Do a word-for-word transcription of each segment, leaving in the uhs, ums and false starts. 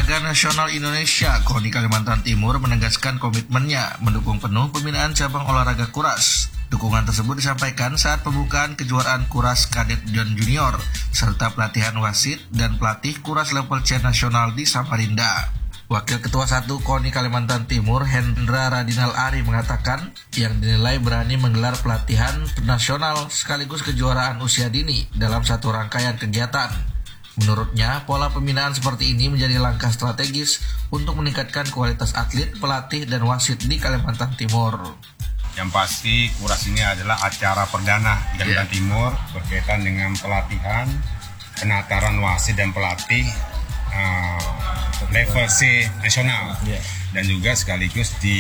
Olahraga Nasional Indonesia KONI Kalimantan Timur menegaskan komitmennya mendukung penuh pembinaan cabang olahraga kuras. Dukungan tersebut disampaikan saat pembukaan kejuaraan kuras kadet dan junior, serta pelatihan wasit dan pelatih kuras level C nasional di Samarinda. Wakil Ketua satu KONI Kalimantan Timur, Hendra Radinal Ari, mengatakan yang dinilai berani menggelar pelatihan nasional sekaligus kejuaraan usia dini dalam satu rangkaian kegiatan. Menurutnya, pola pembinaan seperti ini menjadi langkah strategis untuk meningkatkan kualitas atlet, pelatih, dan wasit di Kalimantan Timur. Yang pasti, kuras ini adalah acara perdana di Kalimantan yeah. Timur berkaitan dengan pelatihan, penataran wasit dan pelatih uh, level C nasional, yeah. dan juga sekaligus di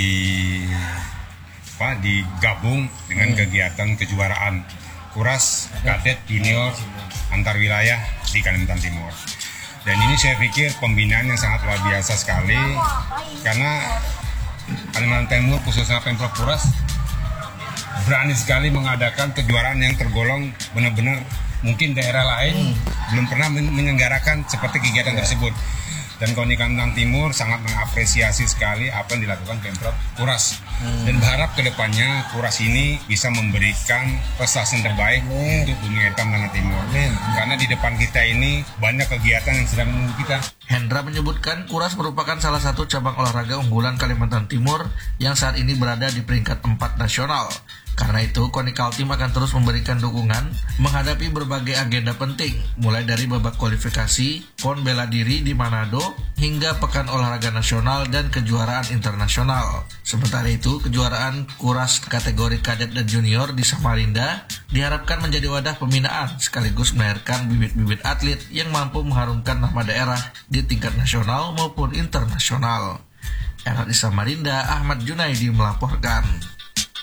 apa, digabung dengan hmm. kegiatan kejuaraan kuras kadet junior antar wilayah di Kalimantan Timur. Dan ini saya pikir pembinaan yang sangat luar biasa sekali, karena Kalimantan Timur khususnya Pemprov Kuras berani sekali mengadakan kejuaraan yang tergolong benar-benar mungkin daerah lain hmm. belum pernah menyelenggarakan seperti kegiatan tersebut. Dan KONI Kalimantan Timur sangat mengapresiasi sekali apa yang dilakukan Pemprov Kuras hmm. dan berharap kedepannya Kuras ini bisa memberikan prestasi yang terbaik hmm. untuk Bumi Hitam Tanah Timur. Hmm. Karena di depan kita ini banyak kegiatan yang sedang menunggu kita. Hendra menyebutkan Kuras merupakan salah satu cabang olahraga unggulan Kalimantan Timur yang saat ini berada di peringkat empat nasional. Karena itu, KONI Kaltim akan terus memberikan dukungan menghadapi berbagai agenda penting, mulai dari babak kualifikasi, PON bela diri di Manado, hingga Pekan Olahraga Nasional dan kejuaraan internasional. Sementara itu, kejuaraan kuras kategori kadet dan junior di Samarinda diharapkan menjadi wadah pembinaan sekaligus melahirkan bibit-bibit atlet yang mampu mengharumkan nama daerah di tingkat nasional maupun internasional. Di Samarinda, Ahmad Junaidi melaporkan.